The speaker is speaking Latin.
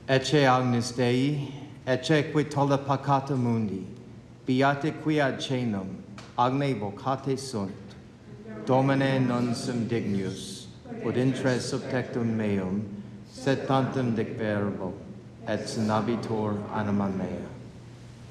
Ecce Agnus Dei, ecce qui tolla peccata mundi, beate qui ad cenum, agne vocate sunt, Domine non sum dignus, ut intres subtectum meum, sed tantum dic verbo, et sinabitur anima mea.